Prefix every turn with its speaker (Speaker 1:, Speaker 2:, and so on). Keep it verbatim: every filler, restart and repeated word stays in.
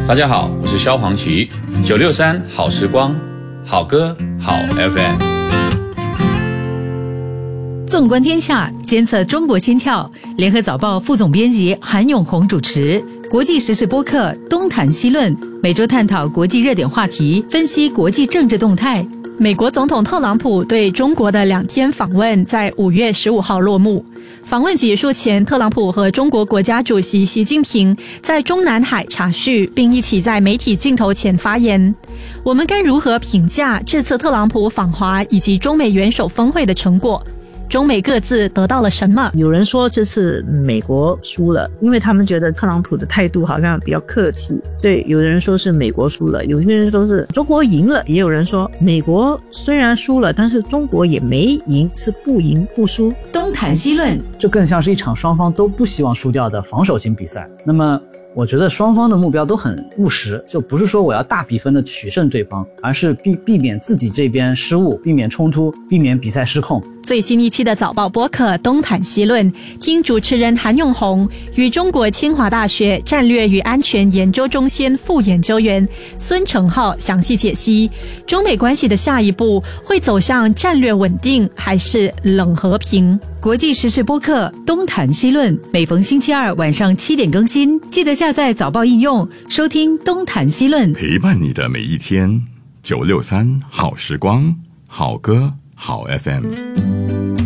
Speaker 1: 大家好，我是萧煌奇，九六三好时光，好歌好 F M。
Speaker 2: 纵观天下，监测中国心跳。联合早报副总编辑韩永红主持，国际时事播客东谈西论，每周探讨国际热点话题，分析国际政治动态。
Speaker 3: 美国总统特朗普对中国的两天访问在五月十五号落幕。访问结束前，特朗普和中国国家主席习近平在中南海茶叙，并一起在媒体镜头前发言。我们该如何评价这次特朗普访华以及中美元首峰会的成果？中美各自得到了什么？
Speaker 4: 有人说这次美国输了，因为他们觉得特朗普的态度好像比较客气，所以有人说是美国输了，有些人说是中国赢了，也有人说美国虽然输了，但是中国也没赢，是不赢不输。
Speaker 2: 东谈西论，
Speaker 5: 这更像是一场双方都不希望输掉的防守型比赛。那么我觉得双方的目标都很务实，就不是说我要大比分的取胜对方，而是避避免自己这边失误，避免冲突，避免比赛失控。
Speaker 3: 最新一期的早报播客东谈西论，听主持人韩永红与中国清华大学战略与安全研究中心副研究员孙成浩详细解析中美关系的下一步会走向战略稳定还是冷和平。
Speaker 2: 国际时事播客东谈西论，每逢星期二晚上七点更新，记得下载早报应用收听东谈西论，
Speaker 6: 陪伴你的每一天。九六三好时光，好歌好 F M。